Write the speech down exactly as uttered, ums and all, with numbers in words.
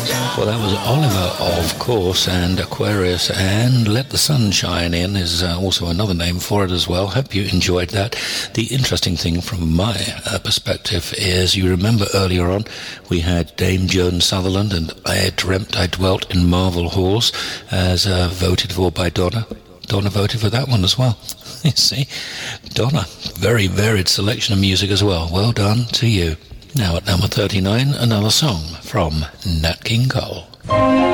Well, that was Oliver, of course, and Aquarius, and Let the Sun Shine In is uh, also another name for it as well. Hope you enjoyed that. The interesting thing from my uh, perspective is, you remember earlier on we had Dame Joan Sutherland and I Dreamt I Dwelt in Marble Halls as uh, voted for by Donna. Donna voted for that one as well. You see, Donna, very varied selection of music as well. Well done to you. Now at number thirty-nine, another song from Nat King Cole.